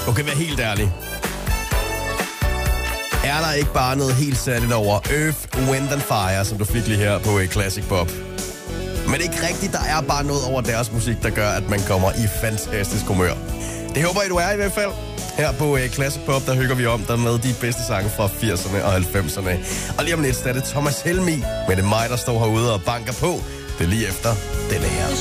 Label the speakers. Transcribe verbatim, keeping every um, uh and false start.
Speaker 1: Okay, vær helt ærlig. Er der ikke bare noget helt særligt over Earth, Wind and Fire, som du fik lige her på Classic Pop? Men det er ikke rigtigt, der er bare noget over deres musik, der gør, at man kommer i fantastisk humør. Det håber jeg, du er i hvert fald. Her på Classic Pop, der hygger vi om dig med de bedste sange fra firserne og halvfemserne. Og lige om lidt, så er det Thomas Helmig, men det er mig, der står herude og banker på. Det er lige efter denne her.